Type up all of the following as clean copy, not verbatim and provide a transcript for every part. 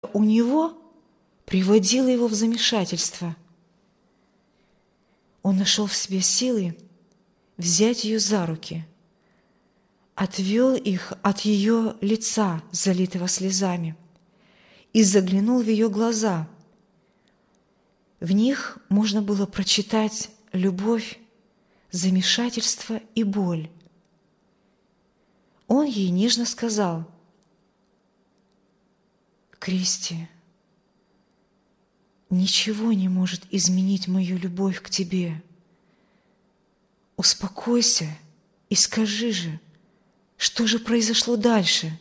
у него приводило его в замешательство. Он нашел в себе силы взять ее за руки, отвел их от ее лица, залитого слезами, и заглянул в ее глаза. В них можно было прочитать любовь, замешательство и боль. Он ей нежно сказал: «Кристи, ничего не может изменить мою любовь к тебе. Успокойся и скажи же, что же произошло дальше?»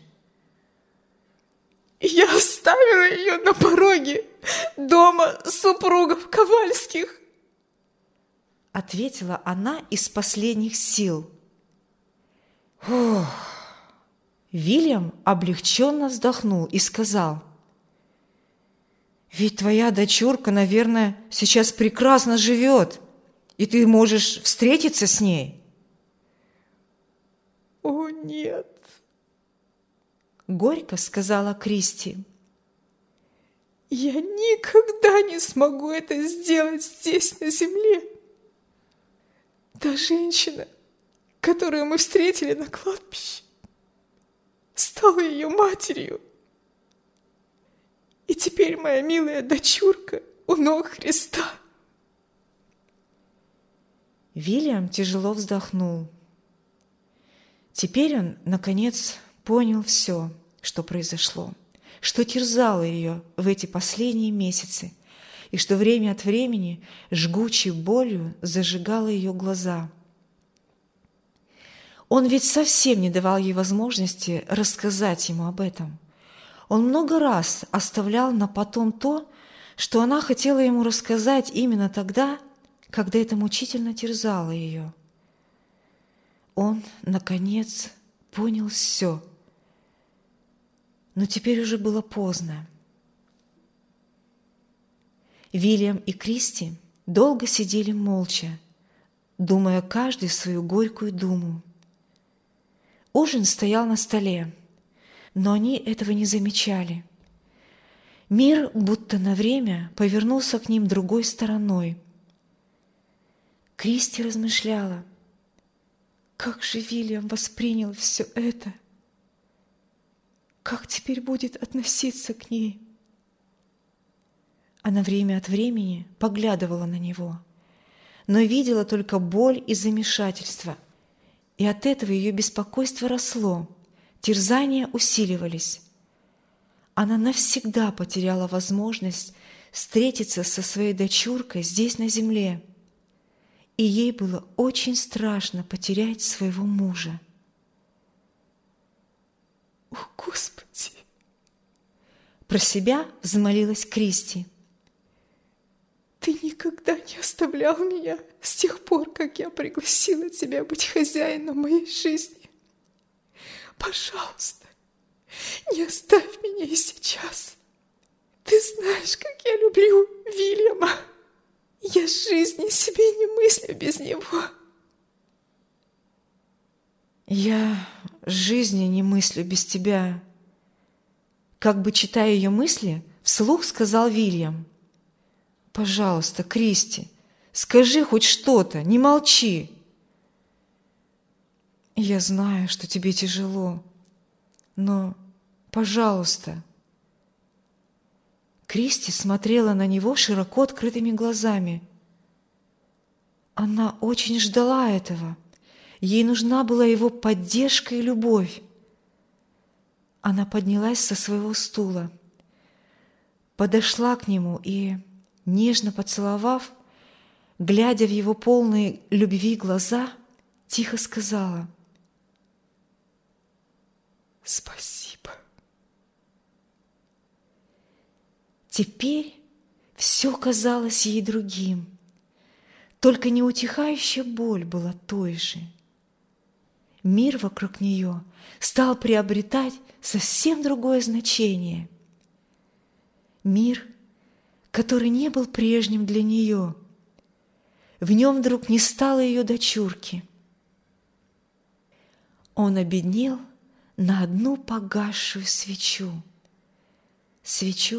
Я оставила ее на пороге дома супругов Ковальских, ответила она из последних сил. Вильям облегченно вздохнул и сказал: «Ведь твоя дочурка, наверное, сейчас прекрасно живет, и ты можешь встретиться с ней». «О, нет!» — горько сказала Кристи. «Я никогда не смогу это сделать здесь, на земле. Та женщина, которую мы встретили на кладбище, стала ее матерью. И теперь моя милая дочурка у ног Христа». Вильям тяжело вздохнул. Теперь он, наконец, понял все, что произошло, что терзало ее в эти последние месяцы, и что время от времени жгучей болью зажигало ее глаза. Он ведь совсем не давал ей возможности рассказать ему об этом. Он много раз оставлял на потом то, что она хотела ему рассказать именно тогда, когда это мучительно терзало ее. Он, наконец, понял все, но теперь уже было поздно. Вильям и Кристи долго сидели молча, думая каждый свою горькую думу. Ужин стоял на столе, но они этого не замечали. Мир будто на время повернулся к ним другой стороной. Кристи размышляла: как же Вильям воспринял все это? Как теперь будет относиться к ней? Она время от времени поглядывала на него, но видела только боль и замешательство, и от этого ее беспокойство росло, терзания усиливались. Она навсегда потеряла возможность встретиться со своей дочуркой здесь, на земле, и ей было очень страшно потерять своего мужа. «О, Господи!» Про себя взмолилась Кристи. «Ты никогда не оставлял меня с тех пор, как я пригласила тебя быть хозяином моей жизни. Пожалуйста, не оставь меня и сейчас. Ты знаешь, как я люблю Вильяма. Я жизни себе не мыслю без него». «Я жизни не мыслю без тебя», как бы читая ее мысли, вслух сказал Вильям. «Пожалуйста, Кристи, скажи хоть что-то, не молчи». «Я знаю, что тебе тяжело, но, пожалуйста». Кристи смотрела на него широко открытыми глазами. Она очень ждала этого. Ей нужна была его поддержка и любовь. Она поднялась со своего стула, подошла к нему и, нежно поцеловав, глядя в его полные любви глаза, тихо сказала: «Спасибо». Теперь все казалось ей другим, только неутихающая боль была той же. Мир вокруг нее стал приобретать совсем другое значение. Мир, который не был прежним для нее. В нем вдруг не стало ее дочурки. Он обеднел на одну погасшую свечу. свечу